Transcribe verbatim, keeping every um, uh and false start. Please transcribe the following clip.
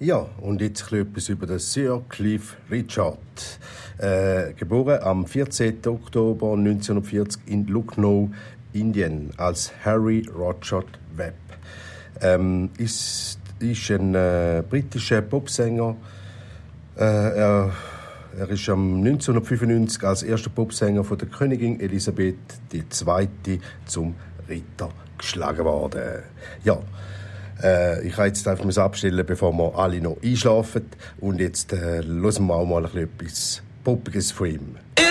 Ja, und jetzt etwas über den Sir Cliff Richard. Äh, geboren am vierzehnten Oktober neunzehnhundertvierzig in Lucknow, Indien, als Harry Roger Webb. Ähm, ist, ist ein äh, britischer Popsänger. Äh, er, er ist am neunzehnhundertfünfundneunzig als erster Popsänger von der Königin Elisabeth die Zweite zum Ritter geschlagen worden. Ja, äh, ich kann jetzt einfach mal abstellen, bevor wir alle noch einschlafen. Und jetzt äh, hören wir auch mal ein bisschen etwas Poppiges von ihm.